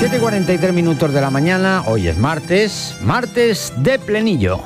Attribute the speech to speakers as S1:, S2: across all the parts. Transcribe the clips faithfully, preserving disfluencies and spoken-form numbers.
S1: siete y cuarenta y tres minutos de la mañana, hoy es martes, martes de plenillo.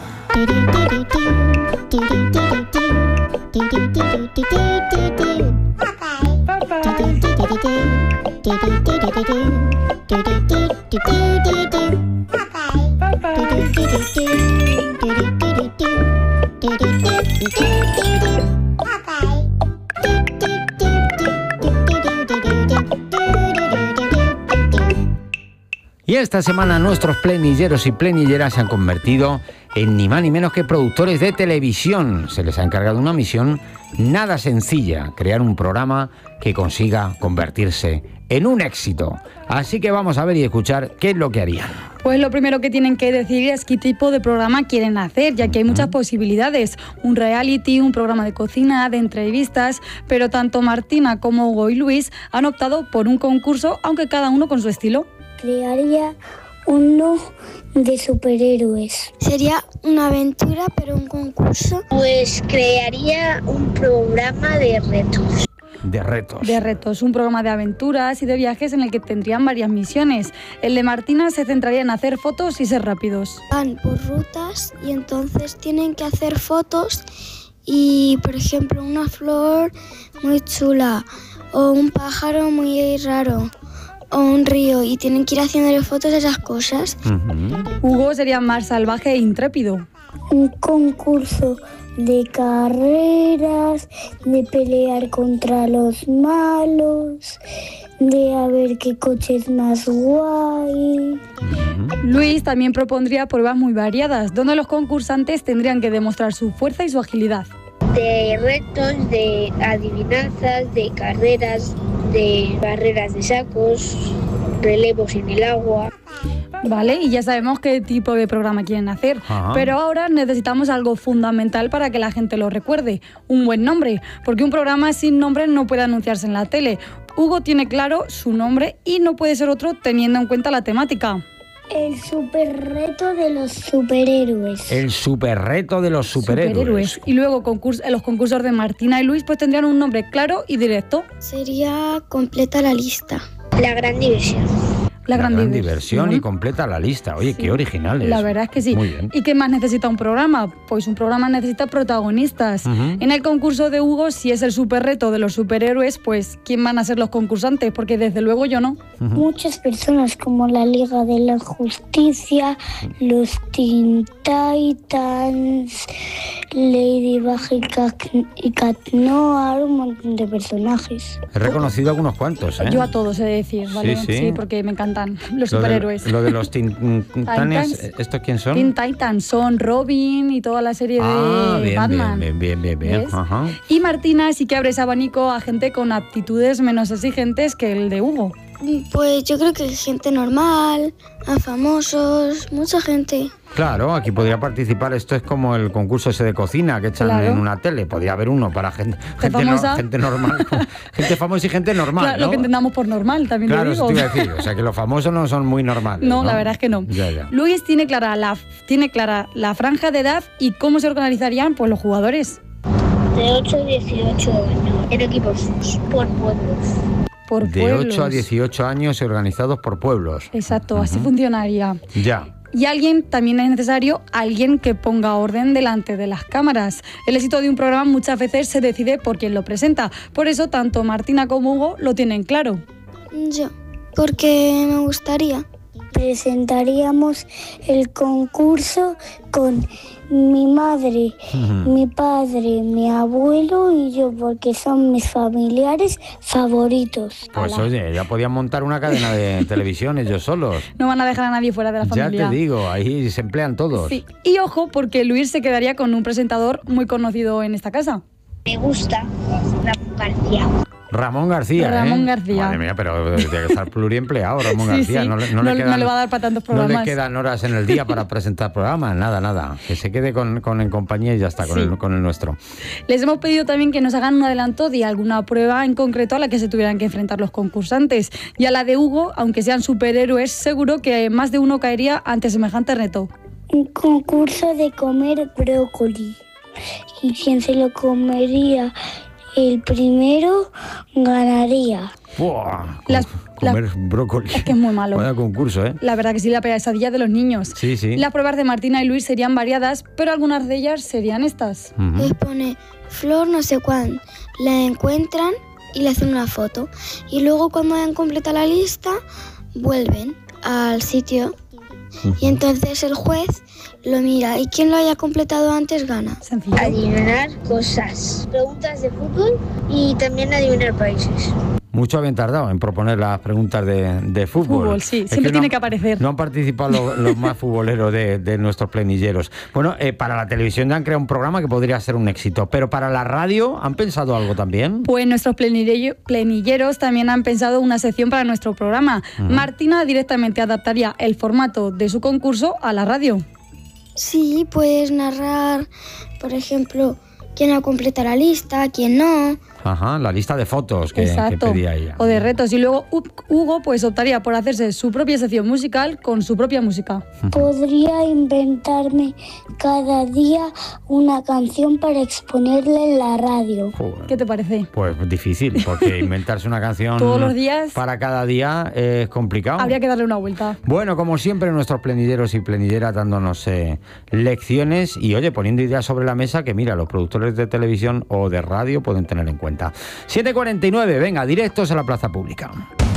S1: Y esta semana nuestros plenilleros y plenilleras se han convertido en ni más ni menos que productores de televisión. Se les ha encargado una misión nada sencilla, crear un programa que consiga convertirse en un éxito. Así que vamos a ver y escuchar qué es lo que harían.
S2: Pues lo primero que tienen que decidir es qué tipo de programa quieren hacer, ya que hay muchas posibilidades. Un reality, un programa de cocina, de entrevistas, pero tanto Martina como Hugo y Luis han optado por un concurso, aunque cada uno con su estilo.
S3: Crearía uno de superhéroes.
S4: Sería una aventura, pero un concurso.
S5: Pues crearía un programa de retos.
S1: De retos.
S2: De retos, un programa de aventuras y de viajes en el que tendrían varias misiones. El de Martina se centraría en hacer fotos y ser rápidos.
S4: Van por rutas y entonces tienen que hacer fotos y, por ejemplo, una flor muy chula o un pájaro muy raro o un río y tienen que ir haciéndole fotos de esas cosas.
S1: Uh-huh.
S2: Hugo sería más salvaje e intrépido.
S3: Un concurso de carreras, de pelear contra los malos, de a ver qué coche es más guay.
S2: Luis también propondría pruebas muy variadas, donde los concursantes tendrían que demostrar su fuerza y su agilidad.
S5: De retos, de adivinanzas, de carreras, de barreras de sacos, relevos en el agua.
S2: Vale, y ya sabemos qué tipo de programa quieren hacer.
S1: Ajá.
S2: Pero ahora necesitamos algo fundamental para que la gente lo recuerde, un buen nombre, porque un programa sin nombre no puede anunciarse en la tele. Hugo tiene claro su nombre y no puede ser otro teniendo en cuenta la temática.
S3: El super reto de los superhéroes.
S1: El super reto de los superhéroes.
S2: Superhéroes. Y luego concurs- los concursos de Martina y Luis pues tendrían un nombre claro y directo.
S4: Sería completa la lista.
S5: La gran diversión.
S2: La,
S1: La
S2: gran,
S1: gran
S2: diversión.
S1: diversión y completa la lista. Oye,
S2: Sí.
S1: qué originales.
S2: La verdad es que sí.
S1: Muy bien.
S2: ¿Y qué más necesita un programa? Pues un programa necesita protagonistas.
S1: Uh-huh.
S2: En el concurso de Hugo, si es el super reto de los superhéroes, pues ¿quién van a ser los concursantes? Porque desde luego yo no.
S1: Uh-huh.
S3: Muchas personas como la Liga de la Justicia, los Teen Titans, Ladybug y Cat, y Cat Noir, un montón de personajes.
S1: He reconocido algunos cuantos, ¿eh?
S2: Yo a todos he de decir, ¿vale?
S1: Sí, sí.
S2: porque me encantan los
S1: Lo de-
S2: superhéroes.
S1: Lo de los Teen Titans,
S2: Titans.
S1: ¿estos quién son?
S2: Teen Titans son Robin y toda la serie
S1: Ah,
S2: de
S1: bien,
S2: Batman.
S1: bien, bien, bien, bien.
S2: ¿Ves?
S1: Ajá.
S2: Y Martina sí que abre ese abanico a gente con aptitudes menos exigentes que el de Hugo.
S4: Pues yo creo que gente normal, a famosos, mucha gente.
S1: Claro, aquí podría participar, esto es como el concurso ese de cocina que echan
S2: Claro.
S1: en una tele, podría haber uno para gente, gente, no-
S2: famosa.
S1: gente normal, gente famosa y gente normal,
S2: Claro,
S1: ¿no?
S2: Lo que entendamos por normal, también
S1: Claro,
S2: lo
S1: eso
S2: digo.
S1: te iba a decir, o sea que los famosos no son muy normales.
S2: No,
S1: No,
S2: la verdad es que no.
S1: Ya, ya.
S2: Luis tiene clara, la, tiene clara la franja de edad y cómo se organizarían pues, los jugadores.
S5: De ocho a dieciocho años. En equipos por pueblos.
S2: Por
S1: De
S2: pueblos.
S1: ocho a dieciocho años organizados por pueblos.
S2: Exacto, así funcionaría.
S1: Ya.
S2: Y alguien, también es necesario, alguien que ponga orden delante de las cámaras. El éxito de un programa muchas veces se decide por quien lo presenta. Por eso, tanto Martina como Hugo lo tienen claro.
S4: Yo, porque me gustaría.
S3: Presentaríamos el concurso con mi madre,
S1: Ujú.
S3: mi padre, mi abuelo y yo, porque son mis familiares favoritos.
S1: Pues
S2: Ala.
S1: oye, ya podían montar una cadena de televisión ellos solos.
S2: No van a dejar a nadie fuera de la
S1: Ya
S2: familia.
S1: te digo, ahí se emplean todos.
S2: Sí. Y ojo, porque Luis se quedaría con un presentador muy conocido en esta casa.
S5: Me gusta Ramón García.
S1: Ramón García,
S2: Ramón
S1: ¿eh?
S2: García.
S1: Madre mía, pero tiene que estar pluriempleado Ramón
S2: Sí,
S1: García.
S2: sí.
S1: No, le-
S2: No-
S1: le
S2: no
S1: quedan,
S2: le va a dar para tantos
S1: No le
S2: programas.
S1: quedan horas en el día para presentar programas, nada, nada. Que se quede con, con en compañía y ya está, con,
S2: Sí.
S1: el, con el nuestro.
S2: Les hemos pedido también que nos hagan un adelanto de alguna prueba en concreto a la que se tuvieran que enfrentar los concursantes. Y a la de Hugo, aunque sean superhéroes, seguro que más de uno caería ante semejante reto.
S3: Un concurso de comer brócoli. Y quien se lo comería el primero ganaría.
S1: Buah,
S2: Las-
S1: comer
S2: la-
S1: brócoli.
S2: Es que es muy malo.
S1: Vaya concurso, ¿eh?
S2: La verdad que sí, la pesadilla de los niños.
S1: Sí, sí.
S2: Las pruebas de Martina y Luis serían variadas, pero algunas de ellas serían estas.
S1: Ujú.
S4: Les pone flor no sé cuándo, la encuentran y le hacen una foto. Y luego cuando hayan completado la lista, vuelven al sitio y entonces el juez lo mira y quien lo haya completado antes gana.
S2: Sencillo.
S5: Adivinar cosas, preguntas de fútbol y también adivinar países.
S1: Mucho habían tardado en proponer las preguntas de, de fútbol.
S2: Fútbol, sí,
S1: Es
S2: siempre
S1: no-
S2: tiene que aparecer.
S1: No han participado los, los más futboleros de, de nuestros plenilleros. Bueno, eh, para la televisión ya han creado un programa que podría ser un éxito, pero para la radio, ¿han pensado algo también?
S2: Pues nuestros plenillo- plenilleros también han pensado una sección para nuestro programa. Martina directamente adaptaría el formato de su concurso a la radio.
S4: Sí, puedes narrar, por ejemplo, quién ha completado la lista, quién no.
S1: Ajá, la lista de fotos que, que
S2: Exacto.
S1: pedía ella.
S2: O de retos. Y luego Hu- Hugo pues optaría por hacerse su propia sección musical con su propia música.
S3: Podría inventarme cada día una canción para exponerla en la radio.
S1: Joder.
S2: ¿Qué te parece?
S1: Pues difícil, porque inventarse una canción
S2: Todos los días
S1: para cada día es complicado.
S2: habría que darle una vuelta.
S1: Bueno, como siempre, nuestros plenilleros y plenilleras dándonos eh, lecciones y, oye, poniendo ideas sobre la mesa que, mira, los productores de televisión o de radio pueden tener en cuenta. siete cuarenta y nueve, venga, directos a la plaza pública.